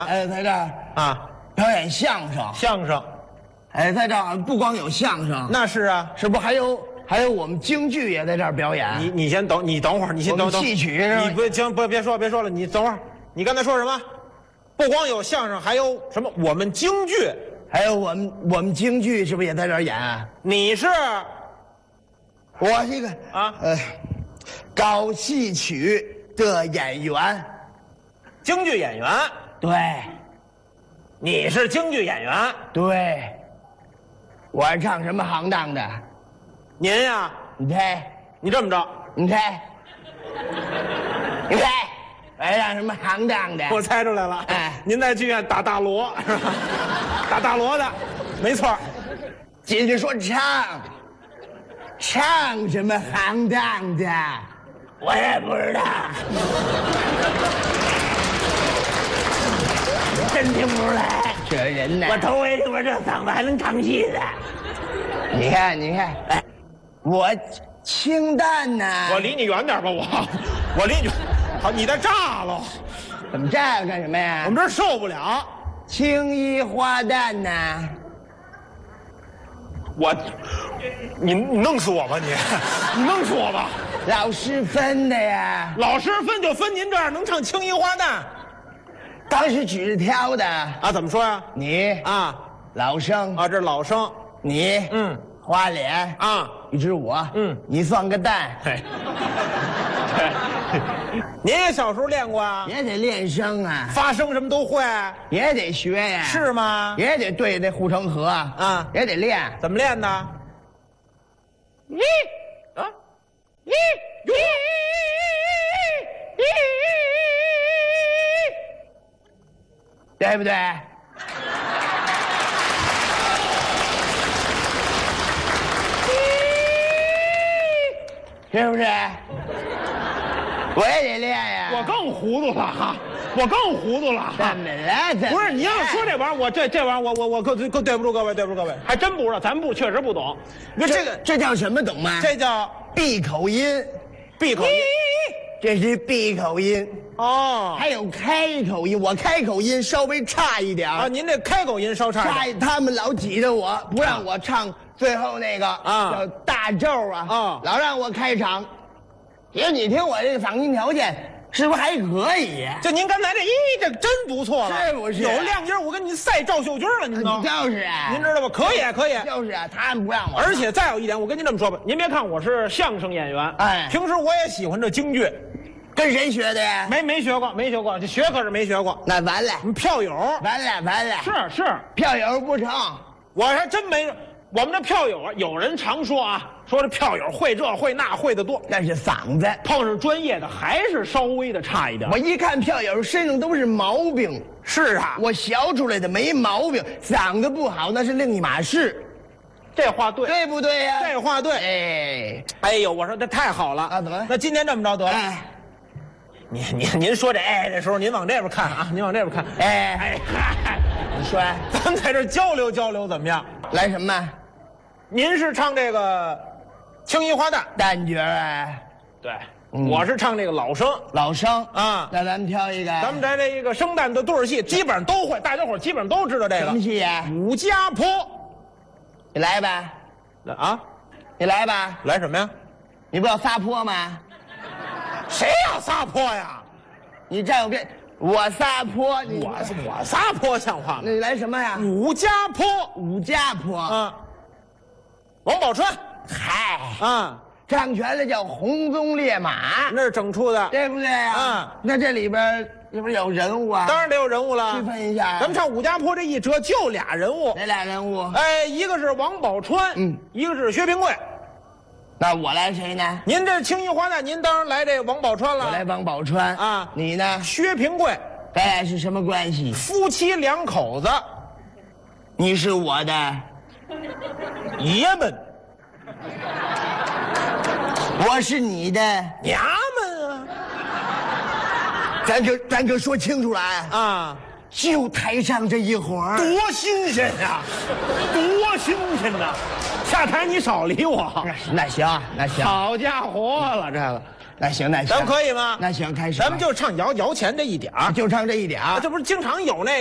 在这儿啊， 表演相声。 相声， 在这儿不光有相声， 那是啊。 是不还有我们京剧也在这儿表演。 你先等，你等会儿，你先等等。 戏曲是吧？ 你不行，别说了，你等会儿。你刚才说什么？不光有相声，还有什么？我们京剧， 还有我们京剧是不是也在这儿演？ 你是我这个啊， 搞戏曲的演员。 京剧演员。 对， 你是京剧演员。 对，我是唱什么行当的？ 您呀， 你猜， 你这么着， 你猜，你猜，我是唱什么行当的？ 我猜出来了。 哎， 您在剧院打大锣是吧？打大锣的，没错。 进去说唱什么行当的？我也不知道。真听不出来，这人呢？我头回听说这嗓子还能唱戏的。你看，哎，我清淡呢。 我离你远点吧，我离你，好，你在炸了。 怎么炸干什么呀？ 我们这儿受不了。 青衣花旦呢？ 你弄死我吧你弄死我吧！ 老师分的呀。 老师分就分您这儿能唱青衣花旦。 当时举着挑的啊？怎么说呀？ 你啊， 老生啊，这是老生。 你花脸啊， 一只我你算个蛋。 嘿，您也小时候练过啊？ 也得练声啊， 发声什么都会， 也得学呀。 是吗？ 也得对那护城河啊，也得练。 怎么练的？ 对不对？是不是？我也得练呀。 我更糊涂了哈，我更糊涂了。 怎么了？ 不是你要说这玩意儿，我这玩意儿，我更对不住各位，对不住各位，还真不知道，咱确实不懂。 你说这叫什么？懂吗？ 这叫闭口音。 闭口音。 这是闭口音哦， 还有开口音，我开口音稍微差一点啊。您这开口音稍差一点， 他们老挤着我，不让我唱最后那个叫大咒啊，老让我开场。其实你听我这个嗓音条件，是不是还可以？ 就您刚才这真不错了， 是不是？ 有亮音，我跟您赛赵秀军了，您都就是啊， 您知道吧？可以， 就是啊，他们不让我。 而且再有一点，我跟您这么说吧，您别看我是相声演员， 哎， 平时我也喜欢这京剧。 跟谁学的呀？ 没学过，这学可是没学过。 那完了， 票友， 完了， 是票友不成， 我还真没。我们这票友啊，有人常说啊，说这票友会这会那会的多， 那是嗓子， 碰上专业的还是稍微的差一点。 我一看票友身上都是毛病。 是啊， 我学出来的没毛病，嗓子不好那是另一码事。 这话对， 对不对呀？ 这话对。哎呦，我说这太好了啊！怎么？ 那今天这么着得了。您说这的时候，您往这边看啊，您往这边看。 你说， 咱们在这交流交流怎么样？ 来什么？ 您是唱这个青衣花旦旦角啊？ 对，我是唱这个老生啊。 那咱们挑一个， 咱们在这个生旦的对儿戏基本上都会，大家伙基本上都知道这个什么戏呀？ 武家坡。 你来吧。 啊？ 你来吧。 来什么呀？ 你不要撒泼吗？ 谁要撒泼呀？ 你站右边，我撒泼， 我撒泼像话吗？ 那你来什么呀？ 武家坡。 啊， 王宝钏。 嗨啊， 唱全了叫红鬃烈马， 那是整出的， 对不对啊？那这里边是不是有人物啊？ 当然得有人物了， 区分一下。 咱们唱武家坡这一折就俩人物， 哪俩人物？ 一个是王宝钏，一个是薛平贵。 那我来谁呢？ 您这青衣花旦，您当然来这王宝钏了。 我来王宝钏啊， 你呢？ 薛平贵。 咱俩是什么关系？ 夫妻两口子。 你是我的爷们， 我是你的娘们啊！ 咱可说清楚来啊！ 就台上这一会儿， 多新鲜呀，多新鲜呐！下台你少理我。 那行， 好家伙了，这个那行那行， 咱们可以吗？ 那行，开始。 咱们就唱摇钱这一点儿， 就唱这一点儿。 这不是经常有那